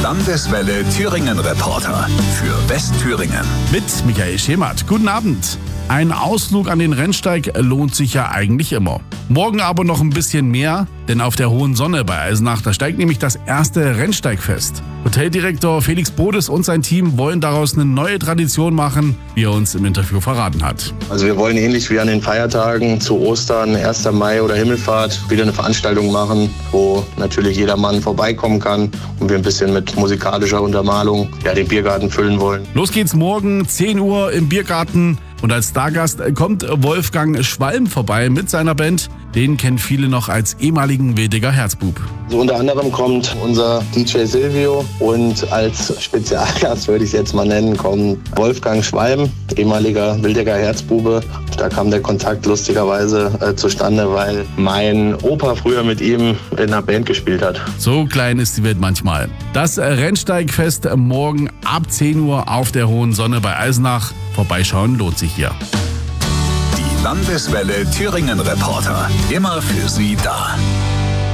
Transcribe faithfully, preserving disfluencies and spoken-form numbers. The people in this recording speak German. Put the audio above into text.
Landeswelle Thüringen Reporter für Westthüringen. Mit Michael Schemert. Guten Abend. Ein Ausflug an den Rennsteig lohnt sich ja eigentlich immer. Morgen aber noch ein bisschen mehr, denn auf der Hohen Sonne bei Eisenach, da steigt nämlich das erste Rennsteigfest. Hoteldirektor Felix Bodes und sein Team wollen daraus eine neue Tradition machen, wie er uns im Interview verraten hat. Also wir wollen ähnlich wie an den Feiertagen zu Ostern, erster Mai oder Himmelfahrt wieder eine Veranstaltung machen, wo natürlich jedermann vorbeikommen kann und wir ein bisschen mit musikalischer Untermalung ja, den Biergarten füllen wollen. Los geht's morgen, zehn Uhr im Biergarten. Und als Stargast kommt Wolfgang Schwalm vorbei mit seiner Band. Den kennen viele noch als ehemaligen Wildecker Herzbub. Also unter anderem kommt unser D J Silvio und als Spezialgast, würde ich es jetzt mal nennen, kommt Wolfgang Schwalm, ehemaliger Wildecker Herzbube. Da kam der Kontakt lustigerweise äh, zustande, weil mein Opa früher mit ihm in einer Band gespielt hat. So klein ist die Welt manchmal. Das Rennsteigfest morgen ab zehn Uhr auf der Hohen Sonne bei Eisenach. Vorbeischauen lohnt sich hier. Die Landeswelle Thüringen Reporter, immer für Sie da.